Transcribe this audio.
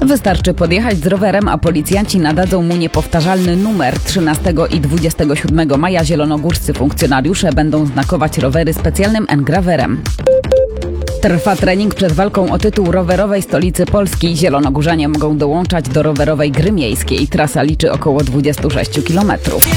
Wystarczy podjechać z rowerem, a policjanci nadadzą mu niepowtarzalny numer. 13 i 27 maja zielonogórscy funkcjonariusze będą znakować rowery specjalnym engrawerem. Trwa trening przed walką o tytuł rowerowej stolicy Polski. Zielonogórzanie mogą dołączać do rowerowej gry miejskiej. Trasa liczy około 26 km.